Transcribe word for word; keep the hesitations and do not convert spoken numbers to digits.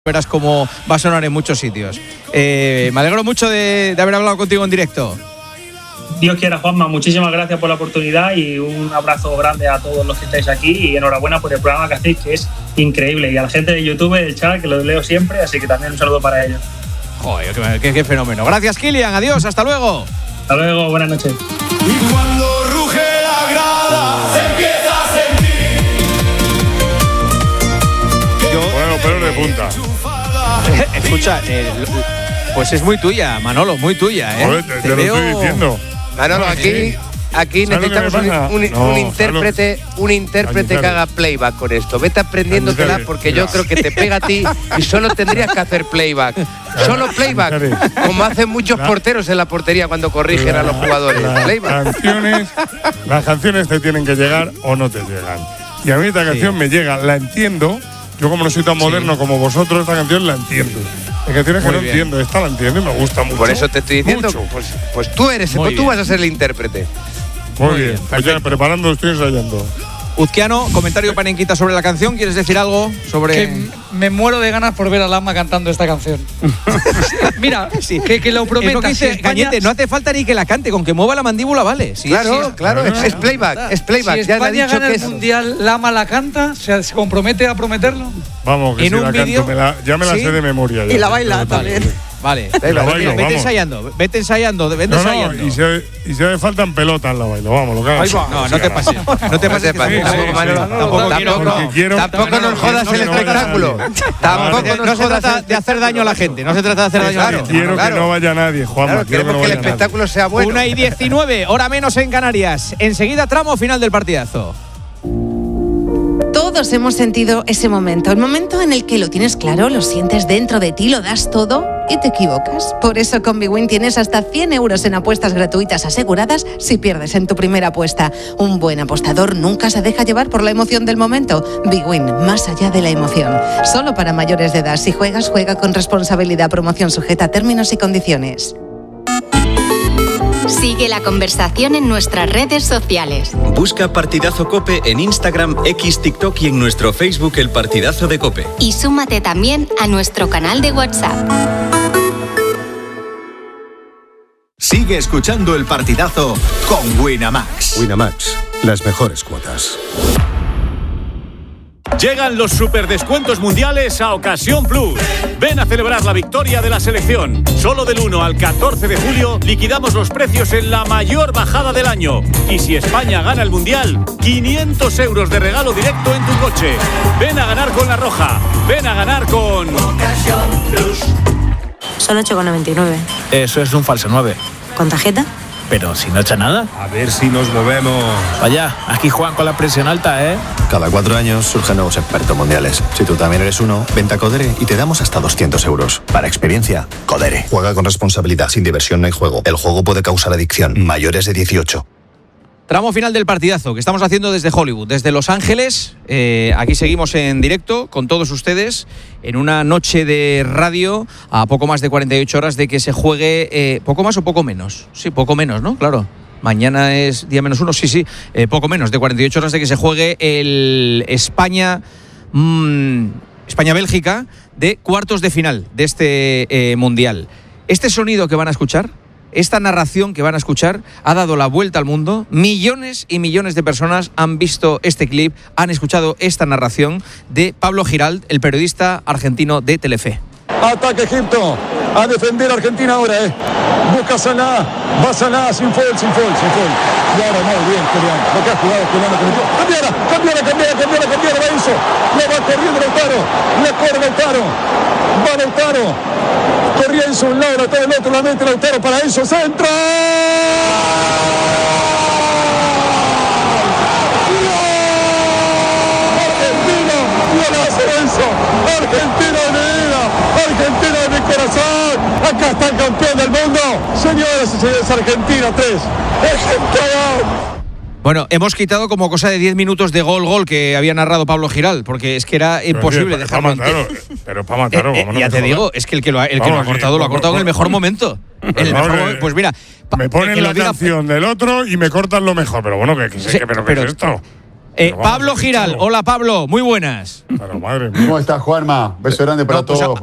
verás cómo va a sonar en muchos sitios. Eh, me alegro mucho de, de haber hablado contigo en directo. Dios quiera, Juanma, muchísimas gracias por la oportunidad y un abrazo grande a todos los que estáis aquí y enhorabuena por el programa que hacéis, que es increíble, y a la gente de YouTube, del chat, que los leo siempre, así que también un saludo para ellos. Joder, qué, qué, qué fenómeno. Gracias, Kylian, adiós, hasta luego. Hasta luego, buenas noches. Y cuando ruge la grada, se empieza a sentir. Yo, bueno, pero de punta. Escucha, eh, pues es muy tuya, Manolo, muy tuya, ¿eh? Joder, te, te, te lo veo... estoy diciendo. Manolo, aquí, aquí necesitamos un, un, no, un intérprete, un intérprete que haga playback con esto. Vete aprendiéndotela porque yo creo que te pega a ti y solo tendrías que hacer playback. Solo playback, como hacen muchos porteros en la portería cuando corrigen a los jugadores. Las Playback. canciones, las canciones te tienen que llegar o no te llegan. Y a mí esta canción sí. me llega, la entiendo. Yo como no soy tan moderno sí. como vosotros, esta canción la entiendo. Hay canciones que no bien. entiendo, esta la entiendo y me gusta mucho. Por eso te estoy diciendo, pues, pues tú eres, pues tú vas a ser el intérprete. Muy, Muy bien, bien. Pues ya preparando, estoy ensayando. Uzquiano, comentario panenquita sobre la canción. ¿Quieres decir algo sobre...? Que me muero de ganas por ver a Lama cantando esta canción. Mira, sí. que, que lo prometa. Es lo que dice, si España... Cañete, no hace falta ni que la cante, con que mueva la mandíbula vale. Sí, claro, sí, claro, es, es playback, es playback. Si ya España le ha dicho gana que el es... mundial, Lama la canta, se, se compromete a prometerlo. Vamos, que en si un la vídeo, canto, me la, ya me la ¿sí? sé de memoria. Ya, y la baila también. Vale, vale. La bailo, vete vamos. ensayando, vete ensayando, vete no, ensayando. No, y se, y se me faltan pelotas la bailo, vamos, lo que hagas. No, no te pases. No te pases. Tampoco nos jodas el espectáculo. Tampoco no se trata de hacer daño a la gente, no se trata de hacer daño a la gente. Quiero que no vaya nadie, Juanma. Queremos que el espectáculo sea bueno. Una y diecinueve, hora menos en Canarias. Enseguida tramo final del partidazo. Todos hemos sentido ese momento, el momento en el que lo tienes claro, lo sientes dentro de ti, lo das todo y te equivocas. Por eso con Bwin tienes hasta cien euros en apuestas gratuitas aseguradas si pierdes en tu primera apuesta. Un buen apostador nunca se deja llevar por la emoción del momento. Bwin, más allá de la emoción. Solo para mayores de edad. Si juegas, juega con responsabilidad. Promoción sujeta a términos y condiciones. Sigue la conversación en nuestras redes sociales. Busca Partidazo COPE en Instagram, X, TikTok y en nuestro Facebook El Partidazo de COPE. Y súmate también a nuestro canal de WhatsApp. Sigue escuchando El Partidazo con Winamax. Winamax, las mejores cuotas. Llegan los superdescuentos mundiales a Ocasión Plus. Ven a celebrar la victoria de la selección. Solo del uno al catorce de julio liquidamos los precios en la mayor bajada del año. Y si España gana el mundial, quinientos euros de regalo directo en tu coche. Ven a ganar con La Roja. Ven a ganar con Ocasión Plus. Solo ocho con noventa y nueve. Eso es un falso nueve. ¿Con tarjeta? Pero si no echa nada. A ver si nos movemos. Vaya, aquí juegan con la presión alta, ¿eh? Cada cuatro años surgen nuevos expertos mundiales. Si tú también eres uno, vente a Codere y te damos hasta doscientos euros. Para experiencia, Codere. Juega con responsabilidad, sin diversión no hay juego. El juego puede causar adicción. Mayores de dieciocho. Tramo final del partidazo que estamos haciendo desde Hollywood, desde Los Ángeles. Eh, aquí seguimos en directo con todos ustedes en una noche de radio a poco más de cuarenta y ocho horas de que se juegue, eh, poco más o poco menos. Sí, poco menos, ¿no? Claro. Mañana es día menos uno, sí, sí, eh, poco menos de cuarenta y ocho horas de que se juegue el España, mmm, España-Bélgica de cuartos de final de este eh, Mundial. Este sonido que van a escuchar, esta narración que van a escuchar ha dado la vuelta al mundo. Millones y millones de personas han visto este clip, han escuchado esta narración de Pablo Giralt, el periodista argentino de Telefe. Ataque Egipto, a defender Argentina ahora, eh. Busca Salah, va Salah, sin foul, sin foul, sin foul. Y ahora muy bien, Julián, lo que ha jugado Julián. Cambiara, cambiara, cambiara, cambiara, cambiara, va eso. Le va corriendo Lautaro, le corre Lautaro, va Lautaro. Corría Enzo un lado, Lautaro el otro, la mente Lautaro para Enzo, centro. Argentina, no lo hace Enzo. Argentina de mi vida, Argentina de mi corazón. Acá está el campeón del mundo. Señoras y señores, Argentina tres. Es campeón. Bueno, hemos quitado como cosa de diez minutos de gol-gol que había narrado Pablo Giral, porque es que era imposible pero, dejarlo. Para matarlo, pero para matarlo. Eh, eh, ya te joder. digo, es que el que lo ha, el vamos, que lo ha cortado, sí, lo ha cortado en el mejor momento. En el mejor momento. Pues mira, me ponen la diga, canción del otro y me cortan lo mejor. Pero bueno, ¿qué, qué, sí, qué, pero, pero, ¿qué es esto? Eh, Pablo Giral, hola Pablo, muy buenas. Pero madre mía. ¿Cómo estás, Juanma? Beso grande para No, pues todos.